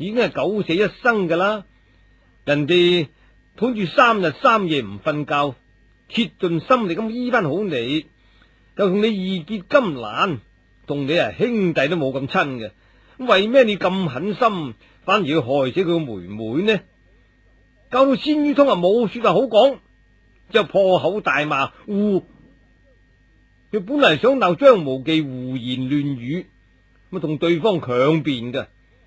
已經係九死一生噶啦。人哋捧住3日3夜唔瞓覺，竭盡心力咁醫翻好你，又同你義結金蘭，同你兄弟都冇咁親嘅，為咩你咁狠心，反而要害死佢個妹妹呢？搞到鮮于通冇說話好講，就破口大罵佢本嚟想鬧張無忌胡言亂語，咁同對方強辯嘅。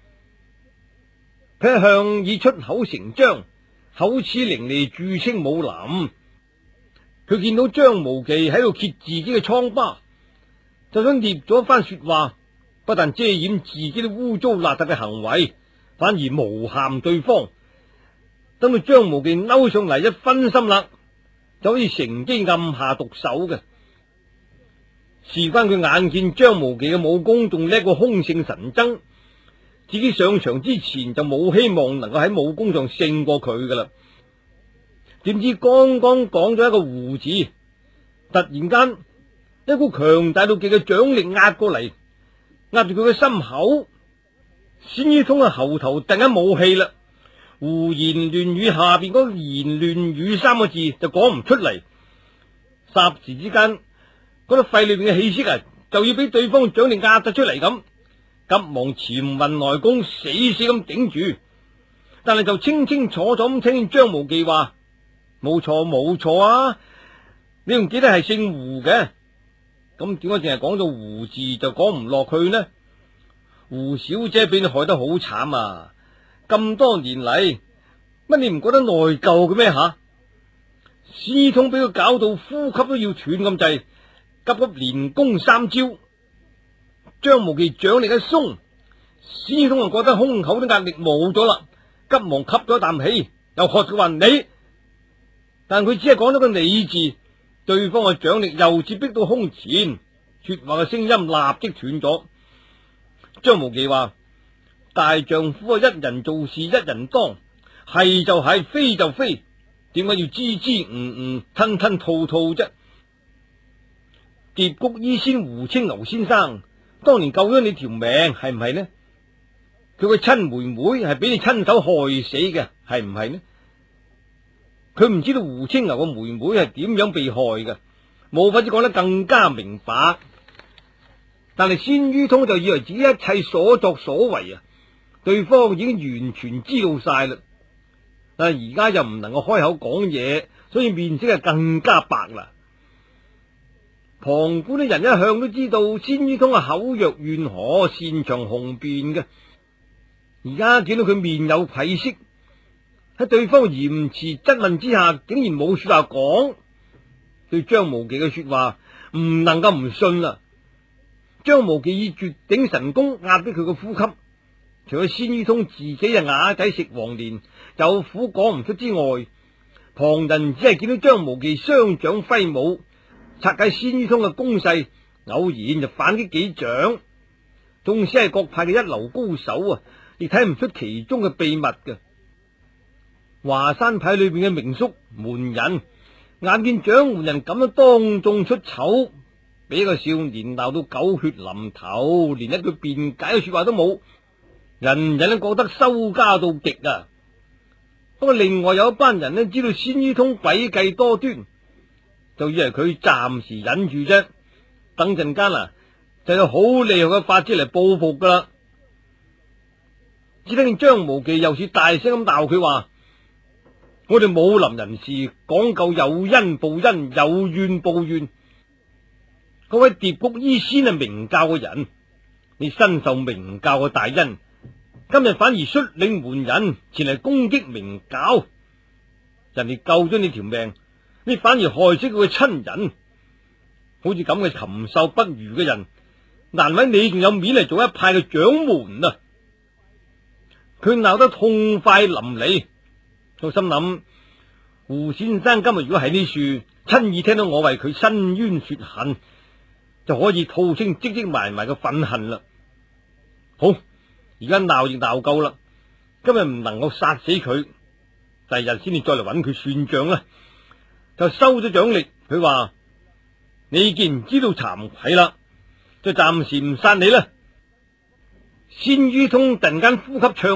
佢一向以出口成章，口齒伶俐，著稱武林。佢見到張無忌喺度揭自己嘅瘡疤，就想捏咗番說話，不但遮掩自己啲污糟邋遢嘅行為，反而誣陷對方。等到張無忌嬲上嚟，一分心啦，就可以乘機暗下毒手嘅。事關佢眼見張無忌嘅武功仲叻過空性神僧，自己上場之前就冇希望能夠喺武功上勝過佢噶啦。點知剛剛講咗一個胡字，突然間一股強大到極嘅掌力壓過嚟，壓住佢嘅心口。鮮于通嘅喉頭突然間冇氣啦，胡言亂語下邊嗰言亂語3個字就講唔出嚟，霎時之間嗰個肺裏邊嘅氣息就要俾對方掌力壓得出嚟咁，急忙潛運內功，死死咁頂住。但係就清清楚楚咁聽見張無忌話：冇錯啊，你仲記得係姓胡嘅，咁點解淨係講到胡字就講唔落去呢？胡小姐俾你害得好慘啊！咁多年嚟，乜你唔覺得內疚嘅咩吓？司通俾佢搞到呼吸都要斷咁滯，急急連攻3招。張無忌掌力一鬆，司通就覺得胸口啲壓力冇咗啦，急忙吸咗啖氣，又喝佢話你。但佢只係講咗個你字，對方嘅掌力又接逼到胸前，說話嘅聲音立即斷咗。張無忌話：大丈夫一人做事一人當，係就係，非就非，點解要支支吾吾吞吞吐吐啫？蝶谷醫仙胡青牛先生當年救咗你條命，係唔係呢？佢個親妹妹係俾你親手害死嘅，係唔係呢？佢唔知道胡青牛個妹妹係點樣被害嘅，冇法子講得更加明白。但係鮮于通就以為自己一切所作所為對方已經完全知道晒啦。但係而家又唔能夠開口講嘢，所以面色更加白啦。旁觀啲人一向都知道鮮于通口若怨河，擅長雄辯嘅，而家見到佢面有愧色，喺對方嚴詞質問之下，竟然冇說話講，對張無忌嘅說話唔能夠唔信啦。張無忌以絕頂神功壓迫佢個呼吸，除咗鮮于通自己啞仔食黃連有苦講唔出之外，旁人只係見到張無忌雙掌揮舞，拆解鮮于通嘅攻勢，偶然就反擊幾掌。縱使係各派嘅一流高手亦睇唔出其中嘅秘密嘅。華山派裏邊嘅名宿門人眼見掌門人咁樣當眾出醜，俾個少年鬧到狗血淋頭，連一句辯解嘅說話都冇，人人都覺得羞家到極啊！不過另外有一班人呢，知道鮮于通詭計多端，就以為佢暫時忍住啫，等陣間就有好厲害嘅法子嚟報復噶啦。只聽見張無忌又是大聲咁鬧佢話：我哋武林人士講究有恩報恩，有怨報怨。嗰位蝶谷醫仙係明教嘅人，你身受明教嘅大恩，今日反而率領門人前嚟攻擊明教，人哋救咗你條命，你反而害死佢嘅親人。好似咁嘅禽獸不如嘅人，難為你仲有面嚟做一派嘅掌門啊！佢鬧得痛快淋漓，我心諗胡先生今日如果喺呢處親耳聽到我為佢伸冤雪恨，就可以吐清積積埋埋嘅憤恨啦。好，而家鬧亦鬧夠啦，今日唔能夠殺死佢，第日先至再嚟揾佢算賬啦。就收咗掌力，佢話：你既然知道慚愧啦，就暫時唔殺你啦。鮮于通突然間呼吸暢